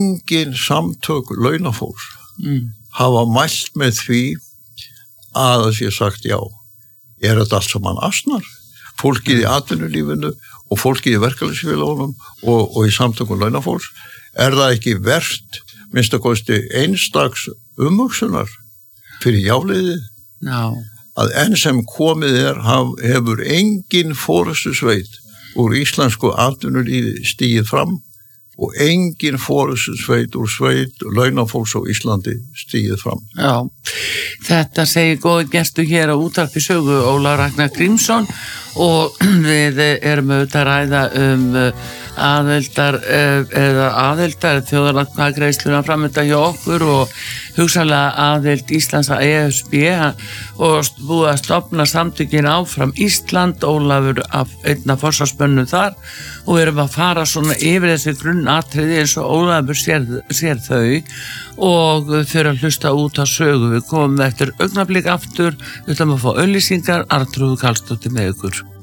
engin samtök launafólks hafa mælt með því að það sé sagt já. Þetta allt saman asnar? Fólkið í atvinnulífinu og fólkið í verkalýðsfélögunum og í samtökum launafólks, það ekki verst minnst að kosti einstaks umhugsunar fyrir jáliðið? Já. Að enn sem komið hefur engin forystusveit úr íslensku atvinnulífi stigið fram og engin forystusveit úr sveit launafólks á Íslandi stigið fram. Já, þetta segir góði gestur hér á Útvarpi Sögu, Óla Ragnar Grímsson, og við erum auðvitað að ræða aðildar þjóðaratkvæðagreiðsluna framöndan hjá okkur og hugsanlega aðild Íslands að ESB og búið að stofna samtökin áfram Ísland. Ólafur einn af forsvarsmönnum þar, og við erum að fara svona yfir þessi grunnatriði eins og Ólafur sér þau, og fyrir að hlusta út á Sögu. Við komum eftir augnablik aftur, við ætlum að fá auglýsingar. Arnþrúður Karlsdóttir með ykkur.